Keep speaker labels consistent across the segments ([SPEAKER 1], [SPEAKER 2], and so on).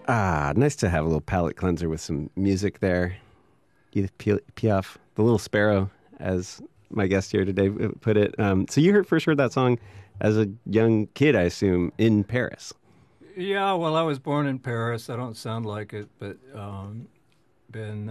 [SPEAKER 1] Ah, nice to have a little palate cleanser with some music there. Edith Piaf, The Little Sparrow, as my guest here today put it. So you first heard that song as a young kid, I assume, in Paris.
[SPEAKER 2] Yeah, well, I was born in Paris. I don't sound like it, but been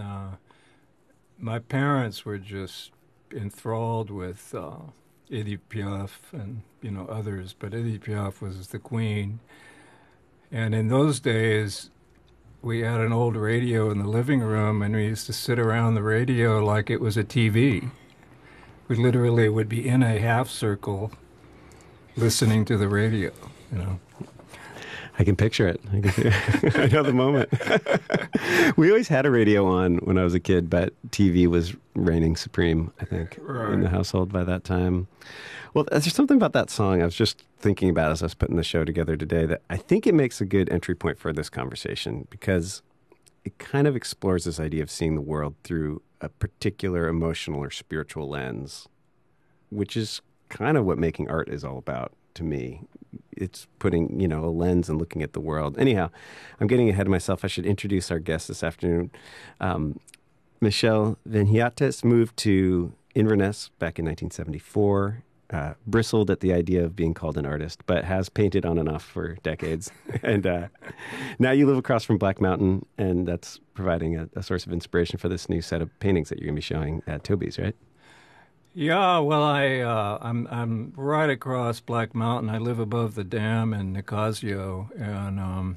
[SPEAKER 2] my parents were just enthralled with Edith Piaf and others, but Edith Piaf was the queen. And in those days, we had an old radio in the living room, and we used to sit around the radio like it was a TV. We literally would be in a half circle listening to the radio.
[SPEAKER 1] I can picture it. I know the moment. We always had a radio on when I was a kid, but TV was reigning supreme, I think, in the household by that time. Well, there's something about that song I was just thinking about as I was putting the show together today that I think it makes a good entry point for this conversation because it kind of explores this idea of seeing the world through a particular emotional or spiritual lens, which is kind of what making art is all about to me. It's putting, a lens and looking at the world. Anyhow, I'm getting ahead of myself. I should introduce our guest this afternoon. Michel Vinyates moved to Inverness back in 1974. Bristled at the idea of being called an artist, but has painted on and off for decades. And now you live across from Black Mountain, and that's providing a source of inspiration for this new set of paintings that you're going to be showing at Toby's, right?
[SPEAKER 2] Yeah, well, I'm right across Black Mountain. I live above the dam in Nicasio, and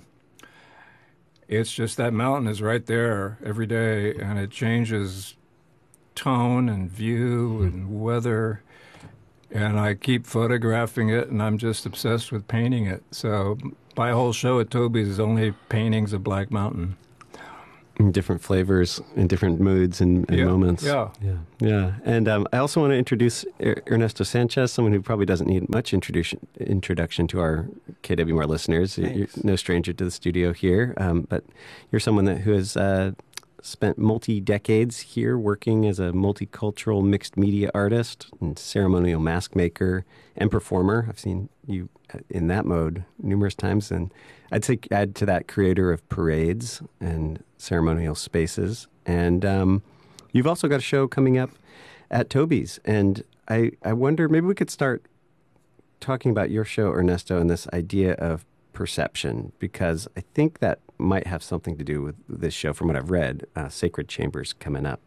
[SPEAKER 2] it's just that mountain is right there every day, and it changes tone and view and weather. And I keep photographing it, and I'm just obsessed with painting it. So my whole show at Toby's is only paintings of Black Mountain.
[SPEAKER 1] In different flavors, in different moods and moments.
[SPEAKER 2] Yeah.
[SPEAKER 1] And I also want to introduce Ernesto Sanchez, someone who probably doesn't need much introduction to our KWMR listeners.
[SPEAKER 3] Thanks.
[SPEAKER 1] You're no stranger to the studio here, but you're someone who has spent multi-decades here working as a multicultural mixed media artist and ceremonial mask maker and performer. I've seen you in that mode numerous times. And I'd say add to that creator of parades and ceremonial spaces. And you've also got a show coming up at Toby's. And I wonder, maybe we could start talking about your show, Ernesto, and this idea of perception, because I think that might have something to do with this show from what I've read, Sacred Chambers coming up.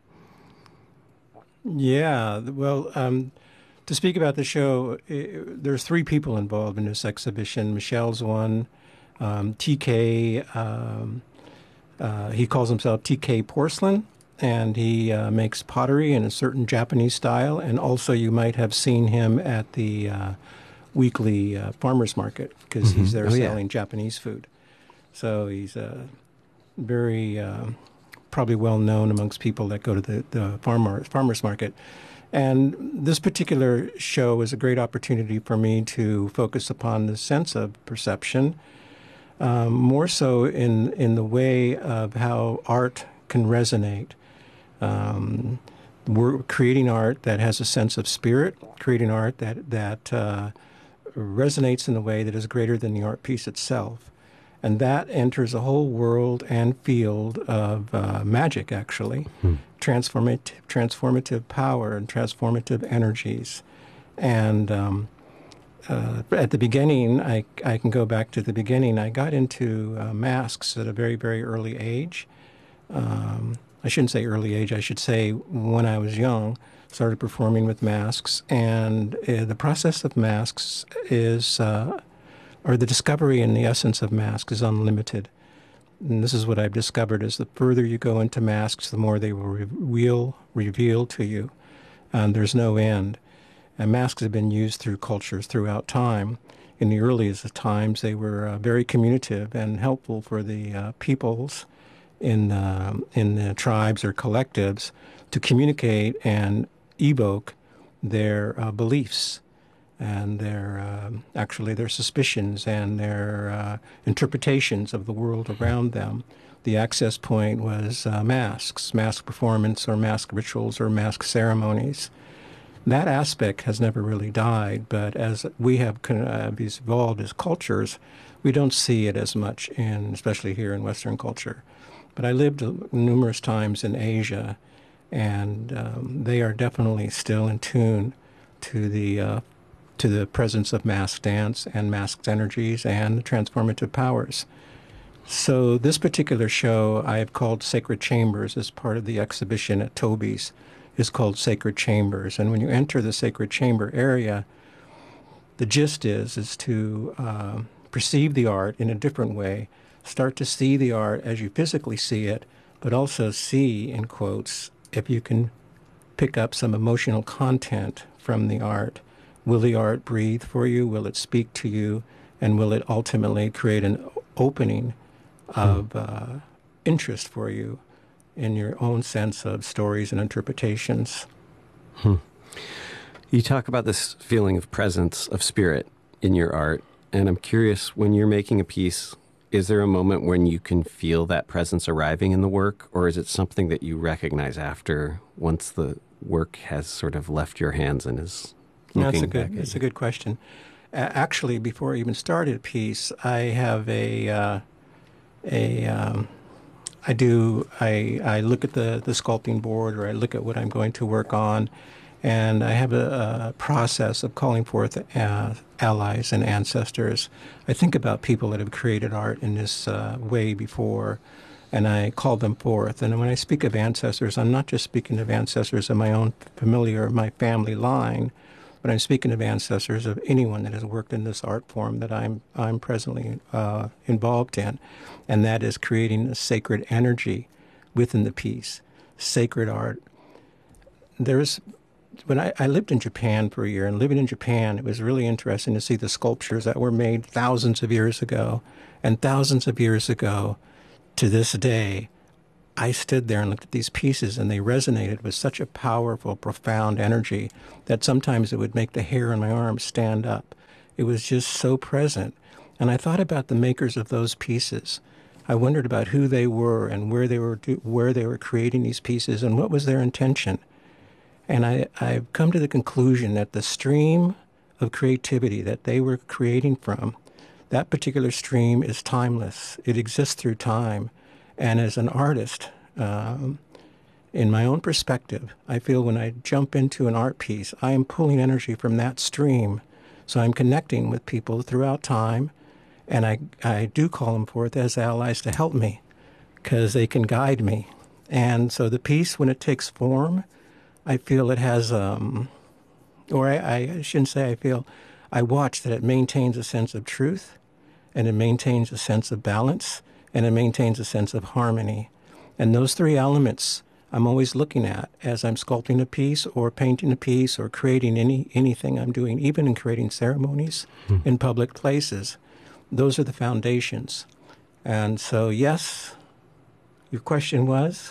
[SPEAKER 3] Yeah, well, to speak about the show, there's three people involved in this exhibition. Michel's one, TK, he calls himself TK Porcelain, and he makes pottery in a certain Japanese style, and also you might have seen him at the weekly farmer's market because he's there selling Japanese food. So he's very probably well known amongst people that go to the farmer's market. And this particular show is a great opportunity for me to focus upon the sense of perception, more so in the way of how art can resonate. We're creating art that has a sense of spirit, creating art that resonates in a way that is greater than the art piece itself. And that enters a whole world and field of magic, actually, transformative power and transformative energies. And at the beginning, I can go back to the beginning. I got into masks at a very, very early age. I shouldn't say early age. I should say when I was young, started performing with masks. And the process of masks is... or the discovery in the essence of masks is unlimited. And this is what I've discovered, is the further you go into masks, the more they will reveal to you. And there's no end. And masks have been used through cultures throughout time. In the earliest of times, they were very communicative and helpful for the peoples in the tribes or collectives to communicate and evoke their beliefs and their suspicions and their interpretations of the world around them. The access point was masks, mask performance or mask rituals or mask ceremonies. That aspect has never really died, but as we have evolved as cultures, We don't see it as much, especially here in Western culture. But I lived numerous times in Asia, and they are definitely still in tune to the presence of masked dance and masked energies and transformative powers. So this particular show I have called Sacred Chambers as part of the exhibition at Toby's is called Sacred Chambers. And when you enter the Sacred Chamber area, the gist is to perceive the art in a different way, start to see the art as you physically see it, but also see, in quotes, if you can pick up some emotional content from the art. Will the art breathe for you? Will it speak to you? And will it ultimately create an opening of interest for you in your own sense of stories and interpretations?
[SPEAKER 1] You talk about this feeling of presence of spirit in your art, and I'm curious, when you're making a piece, is there a moment when you can feel that presence arriving in the work, or is it something that you recognize after, once the work has sort of left your hands and is looking back at you?
[SPEAKER 3] That's a good question. Actually, before I even started a piece, I have I look at the sculpting board, or I look at what I'm going to work on, and I have a process of calling forth allies and ancestors. I think about people that have created art in this way before, and I call them forth. And when I speak of ancestors, I'm not just speaking of ancestors of my own familiar, my family line, but I'm speaking of ancestors of anyone that has worked in this art form that I'm presently involved in, and that is creating a sacred energy within the piece, sacred art. When I lived in Japan for a year, and living in Japan, it was really interesting to see the sculptures that were made thousands of years ago. And thousands of years ago, to this day, I stood there and looked at these pieces, and they resonated with such a powerful, profound energy that sometimes it would make the hair on my arms stand up. It was just so present. And I thought about the makers of those pieces. I wondered about who they were and where they were creating these pieces and what was their intention. And I've come to the conclusion that the stream of creativity that they were creating from, that particular stream is timeless. It exists through time. And as an artist, in my own perspective, I feel when I jump into an art piece, I am pulling energy from that stream. So I'm connecting with people throughout time, and I do call them forth as allies to help me, because they can guide me. And so the piece, when it takes form, I feel it has, I shouldn't say I feel, I watch that it maintains a sense of truth, and it maintains a sense of balance, and it maintains a sense of harmony. And those three elements I'm always looking at as I'm sculpting a piece or painting a piece or creating anything I'm doing, even in creating ceremonies in public places. Those are the foundations. And so, yes, your question was?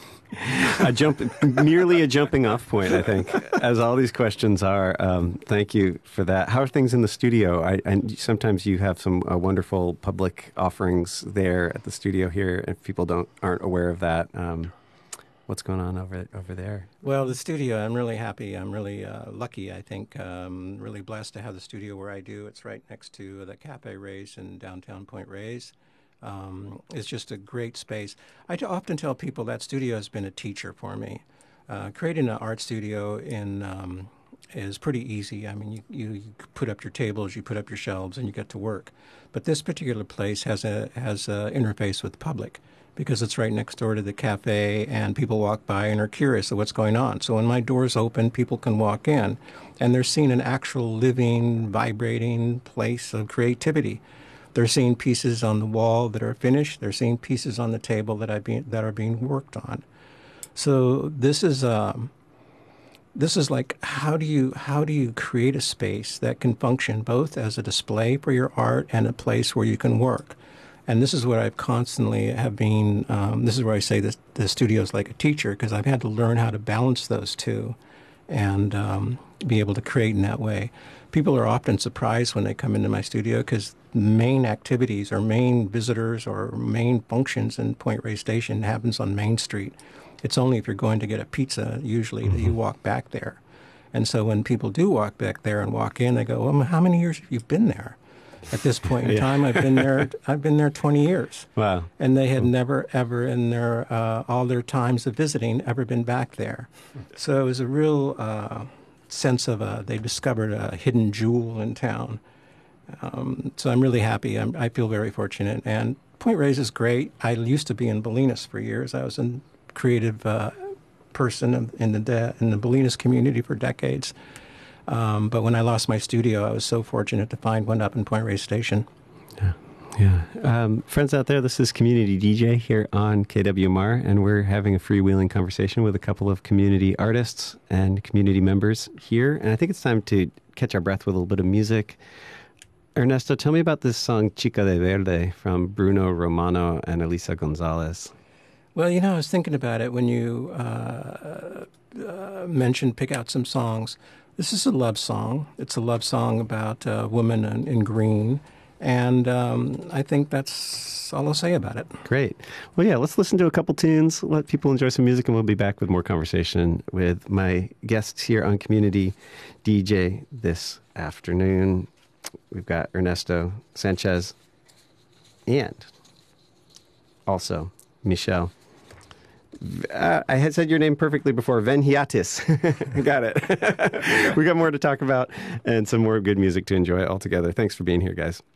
[SPEAKER 1] Merely a jumping off point, I think, as all these questions are. Thank you for that. How are things in the studio? And sometimes you have some wonderful public offerings there at the studio here, if people aren't aware of that. What's going on over there?
[SPEAKER 3] Well, the studio, I'm really happy. I'm really lucky, I think. Really blessed to have the studio where I do. It's right next to the Cafe Reyes in downtown Point Reyes. It's just a great space. I often tell people that studio has been a teacher for me. Creating an art studio is pretty easy. I mean, you put up your tables, you put up your shelves, and you get to work. But this particular place has a interface with the public, because it's right next door to the cafe, and people walk by and are curious of what's going on. So when my doors open, people can walk in, and they're seeing an actual living, vibrating place of creativity. They're seeing pieces on the wall that are finished. They're seeing pieces on the table that are being worked on. So this is like, how do you create a space that can function both as a display for your art and a place where you can work? And this is what I've constantly have been. This is where I say this: the studio is like a teacher, because I've had to learn how to balance those two, and be able to create in that way. People are often surprised when they come into my studio, because main activities or main visitors or main functions in Point Reyes Station happens on Main Street. It's only if you're going to get a pizza, usually, that you walk back there. And so when people do walk back there and walk in, they go, well, how many years have you been there? at this point in time. I've been there 20 years.
[SPEAKER 1] Wow.
[SPEAKER 3] And they had never, ever in their all their times of visiting, ever been back there. So it was a real sense of they discovered a hidden jewel in town. So I'm really happy. I feel very fortunate. And Point Reyes is great. I used to be in Bolinas for years. I was a creative person in the Bolinas community for decades. But when I lost my studio, I was so fortunate to find one up in Point Reyes Station.
[SPEAKER 1] Yeah. Friends out there, this is Community DJ here on KWMR, and we're having a freewheeling conversation with a couple of community artists and community members here. And I think it's time to catch our breath with a little bit of music. Ernesto, tell me about this song Chica de Verde from Bruno Romano and Elisa Gonzalez.
[SPEAKER 3] Well, I was thinking about it when you mentioned pick out some songs. This is a love song. It's a love song about a woman in green. And I think that's all I'll say about it.
[SPEAKER 1] Great. Well, yeah, let's listen to a couple tunes, let people enjoy some music, and we'll be back with more conversation with my guests here on Community DJ this afternoon. We've got Ernesto Sanchez and also Michelle. I had said your name perfectly before, Venhiatis. Got it. We got more to talk about and some more good music to enjoy all together. Thanks for being here, guys.